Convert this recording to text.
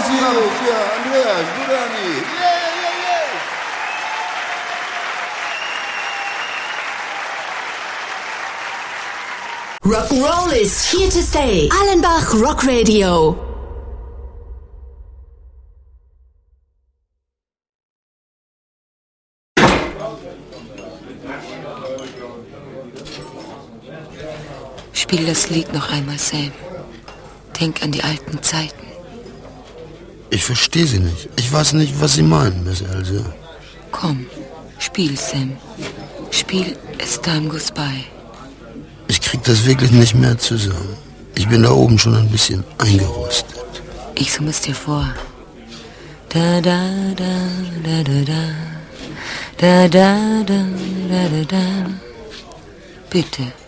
Applaus für Andreas Burani. Rock'n'Roll is here to stay. Allenbach Rock Radio. Spiel das Lied noch einmal, Sam. Denk an die alten Zeiten. Ich verstehe Sie nicht. Ich weiß nicht, was Sie meinen, Miss Else. Komm, spiel, Sam. Spiel As Time Goes By. Ich krieg das wirklich nicht mehr zusammen. Ich bin da oben schon ein bisschen eingerostet. Ich summe es dir vor. Da da da da da da da da da da da da. Bitte.